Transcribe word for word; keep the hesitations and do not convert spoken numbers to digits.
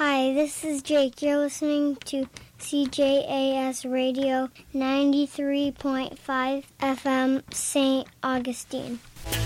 Hi, this is Jake. You're listening to C J A S Radio ninety-three point five F M, Saint Augustine.